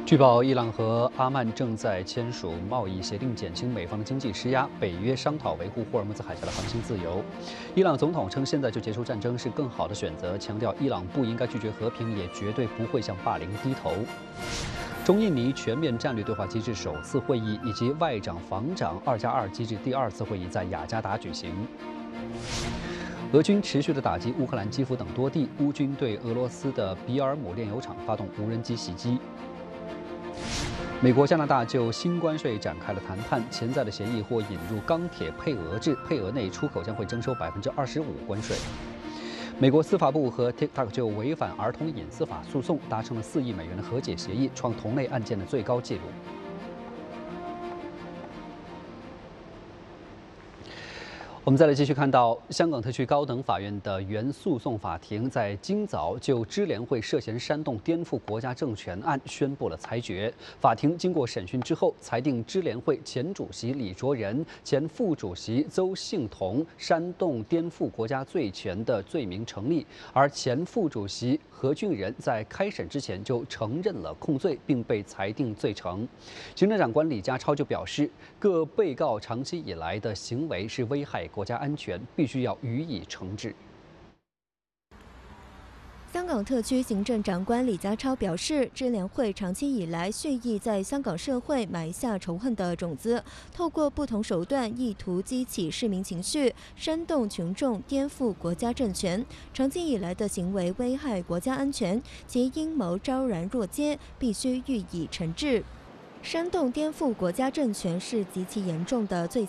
据报，伊朗和阿曼正在签署贸易协定，减轻美方的经济施压。北约商讨维护霍尔木兹海峡的航行自由。伊朗总统称，现在就结束战争是更好的选择，强调伊朗不应该拒绝和平，也绝对不会向霸凌低头。中印尼全面战略对话机制首次会议以及外长、防长2+2机制第2次会议在雅加达举行。俄军持续地打击乌克兰基辅等多地，乌军对俄罗斯的比尔姆炼油厂发动无人机袭击。美国、加拿大就新关税展开了谈判，潜在的协议或引入钢铁配额制，配额内出口将会征收25%关税。美国司法部和 TikTok 就违反儿童隐私法诉讼达成了4亿美元的和解协议，创同类案件的最高纪录。我们再来继续看到，香港特区高等法院的原诉讼法庭在今早就支联会涉嫌煽动颠覆国家政权案宣布了裁决。法庭经过审讯之后，裁定支联会前主席李卓人、前副主席邹幸同煽动颠覆国家政权的罪名成立，而前副主席何俊仁在开审之前就承认了控罪，并被裁定罪成。行政长官李家超就表示，各被告长期以来的行为是危害国家安全，必须要予以惩治。 香港特区行政长官李家超表示，支联会长期以来蓄意在香港社会埋下仇恨的种子，透过不同手段意图激起市民情绪，煽动群众颠覆国家政权。长期以来的行为危害国家安全，其阴谋昭然若揭，必须予以惩治。煽动颠覆国家政权是极其严重的罪